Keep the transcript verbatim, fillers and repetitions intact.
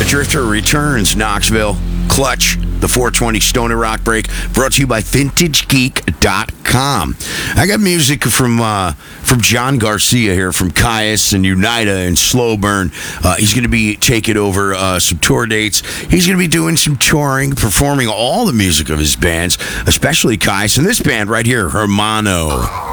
Drifter returns, Knoxville. Clutch, the four twenty Stoner Rock Break, brought to you by vintage geek dot com. I got music from uh, from John Garcia here, from Caius and Unida and Slow Burn. Uh, he's going to be taking over uh, some tour dates. He's going to be doing some touring, performing all the music of his bands, especially Caius and this band right here, Hermano.